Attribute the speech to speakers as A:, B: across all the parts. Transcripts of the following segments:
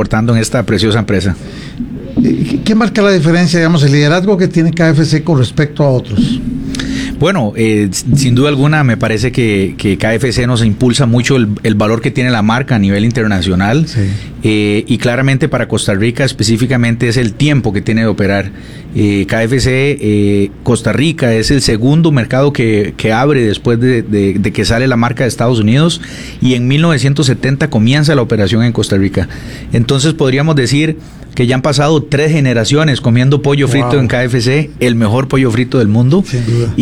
A: aportando en esta preciosa empresa.
B: ¿Qué marca la diferencia, digamos, el liderazgo que tiene KFC con respecto a otros?
A: Bueno, sin duda alguna me parece que KFC nos impulsa mucho el valor que tiene la marca a nivel internacional.
B: Sí.
A: Y claramente para Costa Rica específicamente es el tiempo que tiene de operar. KFC Costa Rica es el segundo mercado que abre después de que sale la marca de Estados Unidos, y en 1970 comienza la operación en Costa Rica. Entonces podríamos decir que ya han pasado 3 generaciones comiendo pollo frito en KFC, el mejor pollo frito del mundo.
B: Sin duda.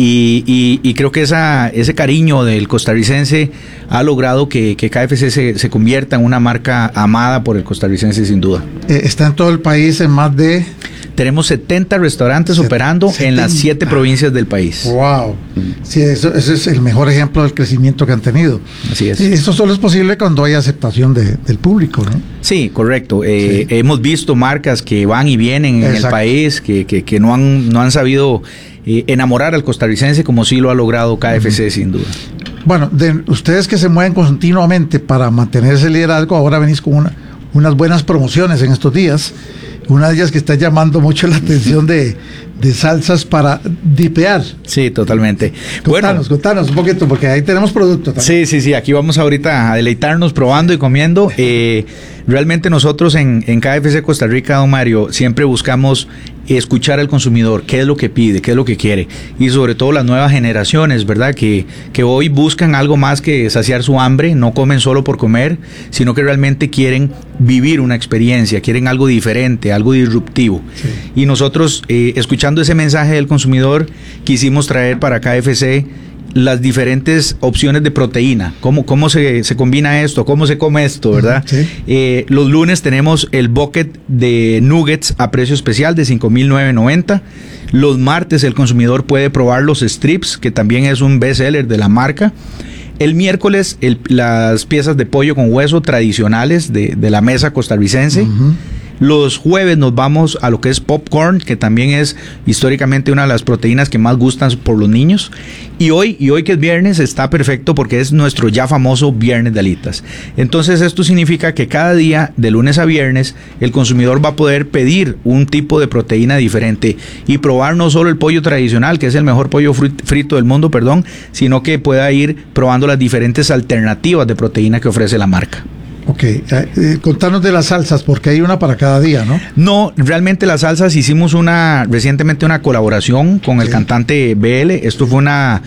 A: Y creo que ese cariño del costarricense ha logrado que KFC se convierta en una marca amada por el costarricense, sin duda.
B: Está en todo el país, en más de...
A: Tenemos 70 restaurantes operando 70 en las 7 provincias del país.
B: ¡Wow! Sí, ese es el mejor ejemplo del crecimiento que han tenido.
A: Así es.
B: Y esto solo es posible cuando hay aceptación del público, ¿no?
A: Sí, correcto. Sí. Hemos visto marcas que van y vienen en el país, que no han sabido enamorar al costarricense como sí lo ha logrado KFC, sin duda.
B: Bueno, ustedes que se mueven continuamente para mantener ese liderazgo, ahora venís con unas buenas promociones en estos días. Una de ellas que está llamando mucho la atención de salsas para dipear.
A: Sí, totalmente.
B: Contanos un poquito, porque ahí tenemos producto también.
A: Sí, aquí vamos ahorita a deleitarnos probando y comiendo. Realmente nosotros en KFC Costa Rica, don Mario, siempre buscamos escuchar al consumidor, qué es lo que pide, qué es lo que quiere, y sobre todo las nuevas generaciones, ¿verdad? Que hoy buscan algo más que saciar su hambre, no comen solo por comer, sino que realmente quieren vivir una experiencia, quieren algo diferente, algo disruptivo. Sí. Y nosotros, escuchando ese mensaje del consumidor, quisimos traer para KFC las diferentes opciones de proteína, cómo se combina esto, cómo se come esto, ¿verdad? Sí. Los lunes tenemos el bucket de nuggets a precio especial de $5,990. Los martes el consumidor puede probar los strips, que también es un bestseller de la marca. El miércoles las piezas de pollo con hueso tradicionales de la mesa costarricense. Uh-huh. Los jueves nos vamos a lo que es popcorn, que también es históricamente una de las proteínas que más gustan por los niños. Y hoy que es viernes está perfecto porque es nuestro ya famoso viernes de alitas. Entonces esto significa que cada día, de lunes a viernes, el consumidor va a poder pedir un tipo de proteína diferente y probar no solo el pollo tradicional, que es el mejor pollo frito del mundo, sino que pueda ir probando las diferentes alternativas de proteína que ofrece la marca.
B: Ok, contanos de las salsas, porque hay una para cada día, ¿no?
A: No, realmente las salsas hicimos recientemente una colaboración con el cantante BL. Esto fue una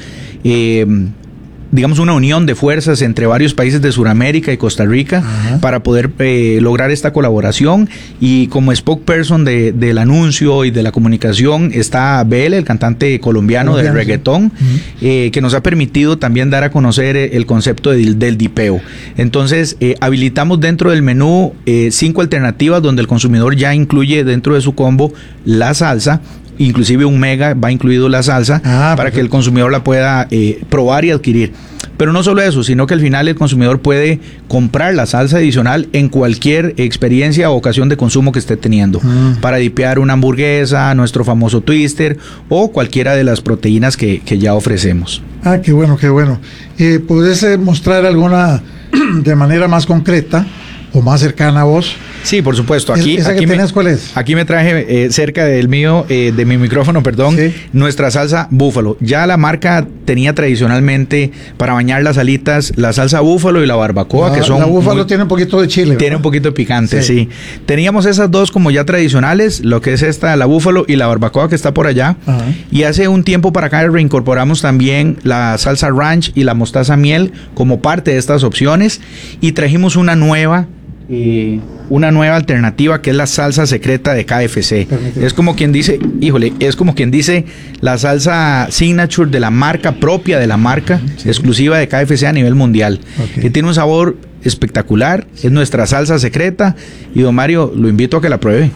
A: unión de fuerzas entre varios países de Sudamérica y Costa Rica. Ajá. Para poder lograr esta colaboración, y como spokesperson del anuncio y de la comunicación está BL, el cantante colombiano de reggaetón. Uh-huh. Que nos ha permitido también dar a conocer el concepto del dipeo. Entonces habilitamos dentro del menú 5 alternativas donde el consumidor ya incluye dentro de su combo la salsa. Inclusive un mega va incluido la salsa para que el consumidor la pueda probar y adquirir. Pero no solo eso, sino que al final el consumidor puede comprar la salsa adicional en cualquier experiencia o ocasión de consumo que esté teniendo, para dipear una hamburguesa, nuestro famoso twister o cualquiera de las proteínas que ya ofrecemos.
B: Qué bueno, qué bueno. ¿Puedes mostrar alguna de manera más concreta o más cercana a vos?
A: Sí, por supuesto.
B: ¿Esa que tenés cuál es?
A: Aquí me traje cerca del mío, de mi micrófono, nuestra salsa búfalo. Ya la marca tenía tradicionalmente para bañar las alitas la salsa búfalo y la barbacoa, que son...
B: La búfalo tiene un poquito de chile, ¿verdad?
A: Tiene un poquito de picante, sí. Teníamos esas dos como ya tradicionales, lo que es la búfalo y la barbacoa que está por allá. Ajá. Y hace un tiempo para acá reincorporamos también la salsa ranch y la mostaza miel como parte de estas opciones, y trajimos una nueva alternativa que es la salsa secreta de KFC. Permíteme. Es como quien dice la salsa signature de la marca, propia de la marca, exclusiva de KFC a nivel mundial, que tiene un sabor espectacular, es nuestra salsa secreta, y don Mario, lo invito a que la pruebe.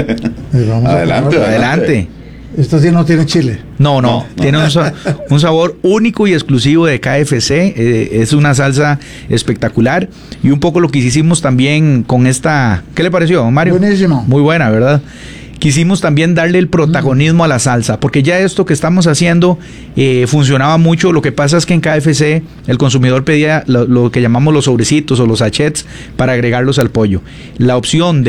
A: Adelante.
B: Esta sí no tiene chile.
A: No. Tiene un sabor único y exclusivo de KFC. Es una salsa espectacular. Y un poco lo que hicimos también con esta... ¿Qué le pareció, Mario?
B: Buenísimo.
A: Muy buena, ¿verdad? Quisimos también darle el protagonismo a la salsa, porque ya esto que estamos haciendo funcionaba mucho. Lo que pasa es que en KFC el consumidor pedía lo que llamamos los sobrecitos o los sachets para agregarlos al pollo. La opción de